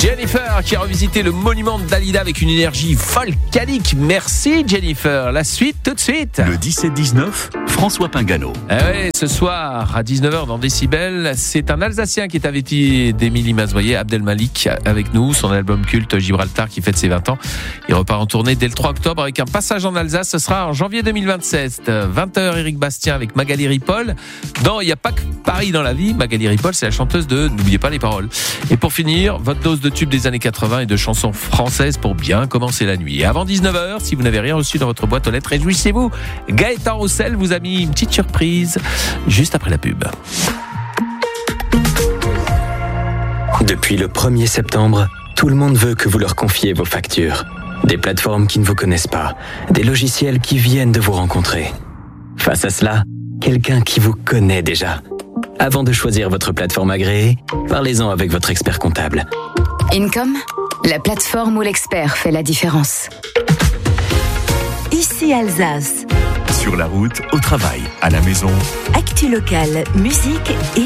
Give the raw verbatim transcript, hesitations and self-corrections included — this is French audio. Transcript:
Jennifer qui a revisité le monument de Dalida avec une énergie volcanique. Merci Jennifer. La suite tout de suite. Le dix-sept dix-neuf, François Pingano. Eh oui, ce soir à dix-neuf heures dans Décibel, c'est un Alsacien qui est invité d'Émilie Mazoyer, Abdelmalik, avec nous. Son album culte Gibraltar qui fête ses vingt ans. Il repart en tournée dès le trois octobre avec un passage en Alsace. Ce sera en janvier deux mille vingt-sept. vingt heures, Éric Bastien avec Magali Ripoll. Dans Il n'y a pas que Paris dans la vie. Magali Ripoll, c'est la chanteuse de N'oubliez pas les paroles. Et pour finir, votre dose de tubes des années quatre-vingts et de chansons françaises pour bien commencer la nuit. Et avant dix-neuf heures, si vous n'avez rien reçu dans votre boîte aux lettres, réjouissez-vous. Gaëtan Roussel vous a mis une petite surprise juste après la pub. Depuis le premier septembre, tout le monde veut que vous leur confiez vos factures. Des plateformes qui ne vous connaissent pas, des logiciels qui viennent de vous rencontrer. Face à cela, quelqu'un qui vous connaît déjà. Avant de choisir votre plateforme agréée, parlez-en avec votre expert comptable. Income, la plateforme où l'expert fait la différence. Ici Alsace. Sur la route, au travail, à la maison. Actu locale, musique et